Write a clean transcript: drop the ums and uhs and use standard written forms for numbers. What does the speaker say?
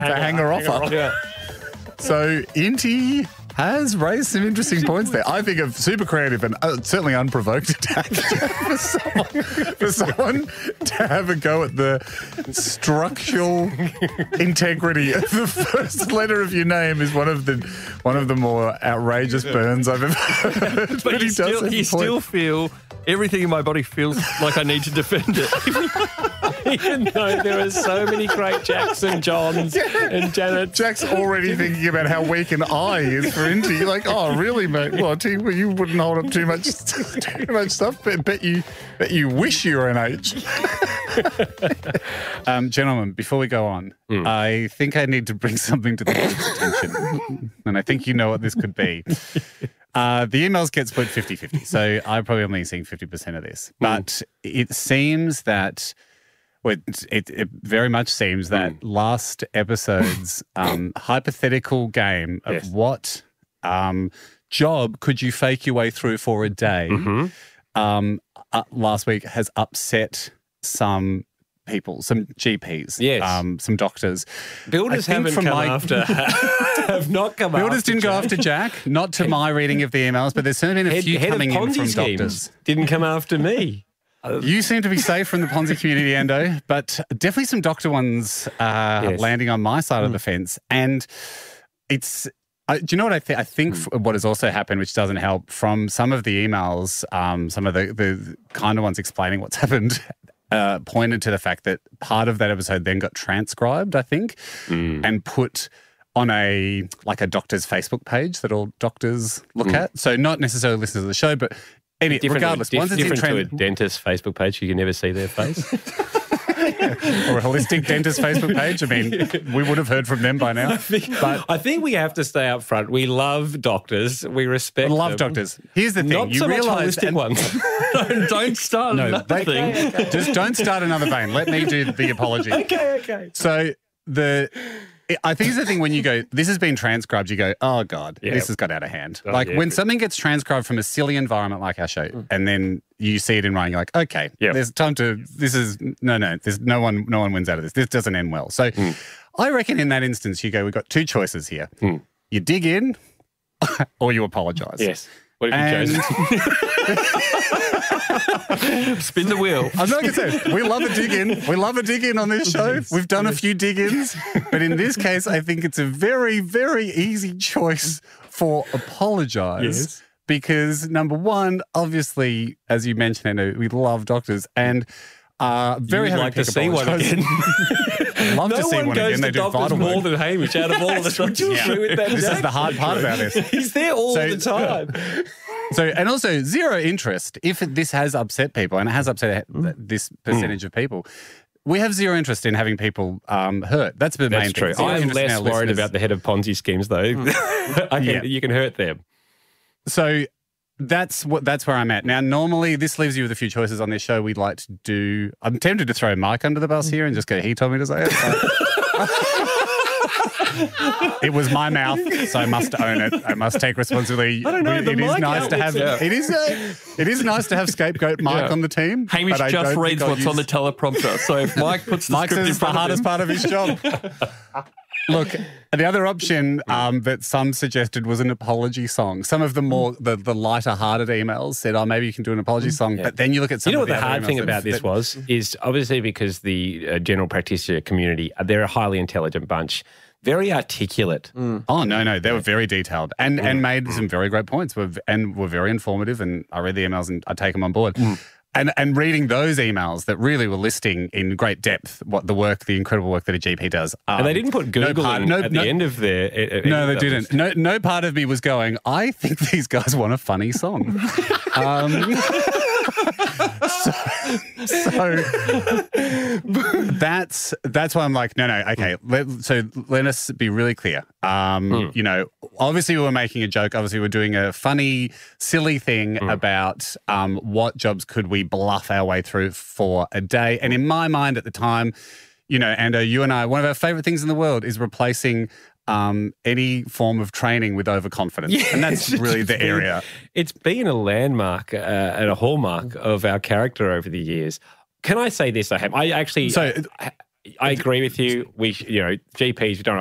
hang her off. Yeah. So Inti has raised some interesting points there. I think a super creative and certainly unprovoked attack for someone to have a go at the structural integrity of the first letter of your name is one of the more outrageous burns I've ever heard. But you still feel everything in my body feels like I need to defend it. Even though there are so many great Jacks and Johns and Janet. Jack's already thinking about how weak an eye is for Inti. You're like, oh, really, mate? Well, you wouldn't hold up too much stuff. But bet you wish you were an H. Gentlemen, before we go on, I think I need to bring something to the board's attention. And I think you know what this could be. The emails get split 50-50, so I'm probably only seeing 50% of this. But it seems that, well, it very much seems that last episode's hypothetical game of what job could you fake your way through for a day last week has upset some people, some GPs, some doctors. Builders have not come after Builders didn't go after Jack, not to my reading of the emails, but there's certainly been a few coming in from doctors. Didn't come after me. You seem to be safe from the Ponzi community, Endo, but definitely some doctor ones landing on my side of the fence. And it's... do you know what I think? I think what has also happened, which doesn't help, from some of the emails, some of the kind of ones explaining what's happened, pointed to the fact that part of that episode then got transcribed, I think, and put on a doctor's Facebook page that all doctors look at. So not necessarily listen to the show, but regardless. Once it's different to a dentist's Facebook page, you can never see their face. Or a holistic dentist Facebook page. I mean, we would have heard from them by now. I think we have to stay up front. We love doctors. We respect them. Love doctors. Here's the thing. Not so much holistic ones. Don't start another thing. Okay. Just don't start another vein. Let me do the apology. Okay. So I think it's the thing when you go, this has been transcribed, you go, oh, God, this has got out of hand. When something gets transcribed from a silly environment like our show, and then you see it in writing, you're like, okay, there's time to, there's no one wins out of this. This doesn't end well. So I reckon in that instance, you go, we've got two choices here. You dig in or you apologise. Yes. What have you chosen? Spin the wheel. I'm not going to say, we love a dig in. We love a dig in on this show. We've done a few dig ins. But in this case, I think it's a very, very easy choice for apologise. Yes. Because number one, obviously, as you mentioned, we love doctors and very happy to see one again. Love to see one again. They do vital more work. than Hamish out of all of us. Would you agree with that? This is the hard part about this. He's there all the time. And also zero interest. If this has upset people, and it has upset this percentage of people, we have zero interest in having people hurt. That's the main thing. I'm less worried about the head of Ponzi schemes, though. You can hurt them. So that's where I'm at. Now, normally this leaves you with a few choices on this show we'd like to do. I'm tempted to throw Mike under the bus here and just go, he told me to say it. It was my mouth, so I must own it. I must take responsibility. I don't know. It is nice to have scapegoat Mike on the team. Hamish just reads what's on the teleprompter. So if Mike puts the script in front the hardest part of his job. Look, the other option that some suggested was an apology song. Some of the more the lighter-hearted emails said, "Oh, maybe you can do an apology song." Yeah. But then you look at some. You know of what the hard thing about this is obviously because the general practitioner community, they're a highly intelligent bunch. Very articulate. Oh, no. They were very detailed and made some very great points and were very informative. And I read the emails and I take them on board. And reading those emails that really were listing in great depth what the incredible work that a GP does. And they didn't put Google at the end of their... No, they didn't. No part of me was going, I think these guys want a funny song. So that's why I'm like, no, okay. Let us be really clear. You know, obviously we were making a joke. Obviously we're doing a funny, silly thing about what jobs could we bluff our way through for a day. And in my mind at the time, you know, Ando, you and I, one of our favourite things in the world is replacing any form of training with overconfidence. Yeah, and that's really the area. It's been a landmark and a hallmark of our character over the years. Can I say this? I actually... I agree with you. GPs, we don't